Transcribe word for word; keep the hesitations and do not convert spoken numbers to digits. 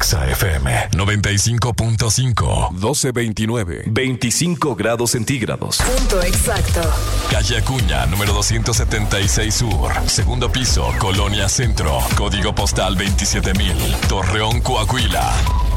Exa F M noventa y cinco punto cinco. doce veintinueve. veinticinco grados centígrados. Punto exacto. Calle Acuña, número doscientos setenta y seis Sur. Segundo piso, Colonia Centro. Código postal veintisiete mil. Torreón, Coahuila.